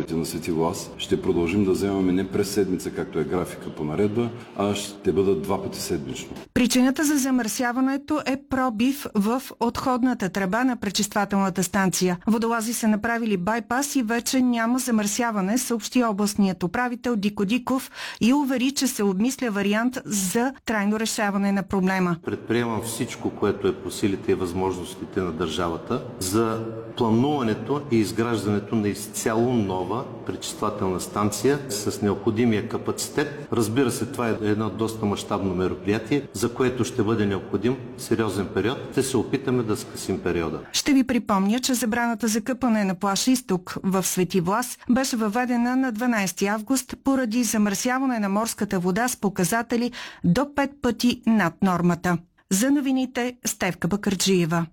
полети на Свети Влас. Ще продължим да вземаме не през седмица, както е графика по наредба, а ще бъдат 2 пъти седмично. Причината за замърсяването е пробив в отходната тръба на пречиствателната станция. Водолази са направили байпас и вече няма замърсяване, съобщи областният управител Дико Диков и увери, че се обмисля вариант за трайно решаване на проблема. Предприемам всичко, което е по силите и възможностите на държавата за плануването и изграждането на изцяло нова пречиствателна станция с необходимия капацитет. Разбира се, това е едно доста мащабно мероприятие, за което ще бъде необходим сериозен период. Ще се опитаме да скъсим периода. Ще ви припомня, че забраната за къпане на плаж Изток в Свети Влас беше въведена на 12 август поради замърсяване на морската вода с показатели до 5 пъти над нормата. За новините Стефка Бакърджиева.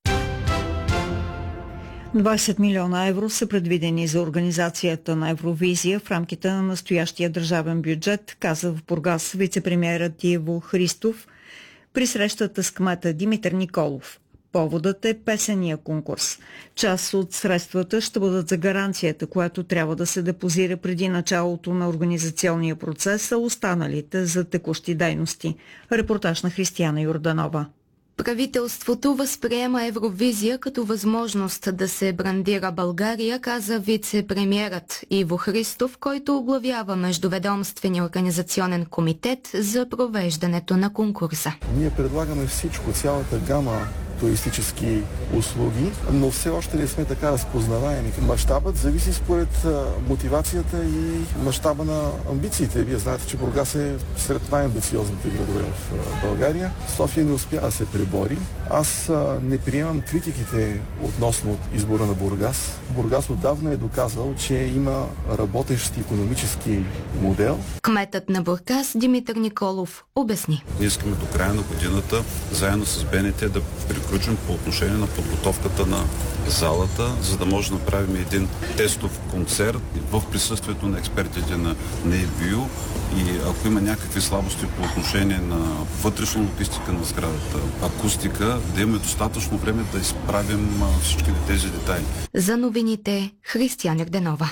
20 милиона евро са предвидени за организацията на Евровизия в рамките на настоящия държавен бюджет, каза в Бургас вицепремиерът Иво Христов при срещата с кмета Димитър Николов. Поводът е песения конкурс. Част от средствата ще бъдат за гаранцията, която трябва да се депозира преди началото на организационния процес, а останалите за текущи дейности. Репортаж на Християна Йорданова. Правителството възприема Евровизия като възможност да се брандира България, каза вице-премиерът Иво Христов, който оглавява Междуведомствения организационен комитет за провеждането на конкурса. Ние предлагаме всичко, цялата гама туристически услуги, но все още не сме така разпознаваеми. Мащабът зависи според мотивацията и мащаба на амбициите. Вие знаете, че Бургас е сред най-амбициозните градове в България. София не успя да се пребори. Аз не приемам критиките относно избора на Бургас. Бургас отдавна е доказал, че има работещ икономически модел. Кметът на Бургас Димитър Николов обясни. Ние искаме до края на годината, заедно с БНТ, да приключим по отношение на подготовката на залата, за да може да направим един тестов концерт в присъствието на експертите на EBU и ако има някакви слабости по отношение на вътрешна логистика на сградата, акустика, да имаме достатъчно време да изправим всички тези детайли. За новините Християна Йорданова.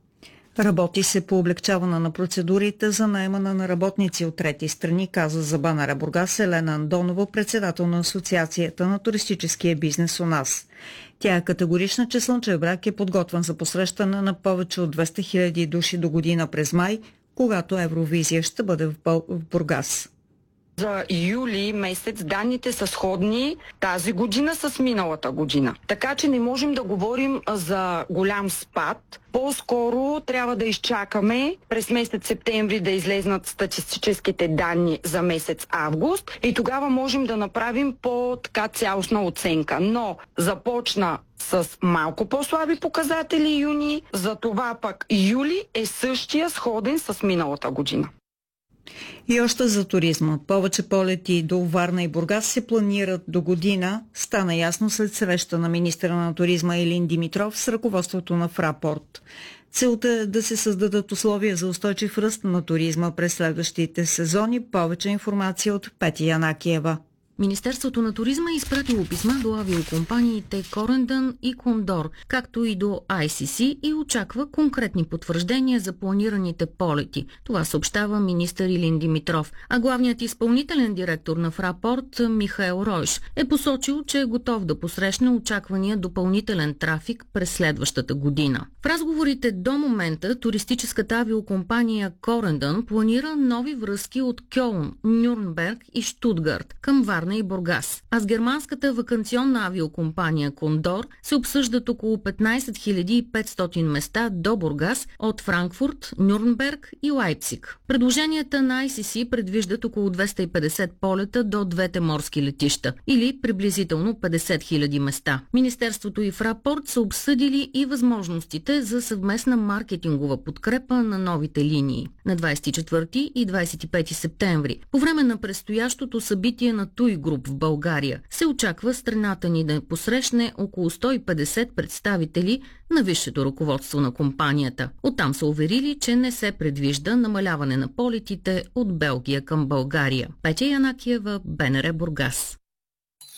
Работи се по облегчаване на процедурите за наемане на работници от трети страни, каза за БНР Бургас Елена Андонова, председател на Асоциацията на туристическия бизнес у нас. Тя е категорична, че Слънчев бряг е подготвен за посрещане на повече от 200 000 души до година през май, когато Евровизия ще бъде в Бургас. За юли месец данните са сходни тази година с миналата година. Така че не можем да говорим за голям спад. По-скоро трябва да изчакаме през месец септември да излезнат статистическите данни за месец август и тогава можем да направим по-така цялостна оценка. Но започна с малко по-слаби показатели юни, затова пък юли е същия сходен с миналата година. И още за туризма. Повече полети до Варна и Бургас се планират до година. Стана ясно след среща на министъра на туризма Илин Димитров с ръководството на Фрапорт. Целта е да се създадат условия за устойчив ръст на туризма през следващите сезони. Повече информация от Петя Янакиева. Министерството на туризма е изпратило писма до авиокомпаниите Корендън и Кондор, както и до ICC и очаква конкретни потвърждения за планираните полети. Това съобщава министър Илин Димитров. А главният изпълнителен директор на Фрапорт Михаел Ройш е посочил, че е готов да посрещне очаквания допълнителен трафик през следващата година. В разговорите до момента туристическата авиокомпания Корендън планира нови връзки от Кьолн, Нюрнберг и Штутгарт към Варна и Бургас. А с германската ваканционна авиокомпания Кондор се обсъждат около 15 500 места до Бургас от Франкфурт, Нюрнберг и Лайпциг. Предложенията на ICC предвиждат около 250 полета до двете морски летища или приблизително 50 000 места. Министерството и Фрапорт са обсъдили и възможностите за съвместна маркетингова подкрепа на новите линии. На 24 и 25 септември, по време на предстоящото събитие на TUI Group в България, се очаква страната ни да посрещне около 150 представители на висшето ръководство на компанията. Оттам са уверили, че не се предвижда намаляване на полетите от Белгия към България. Петя Янакиева, БНР Бургас.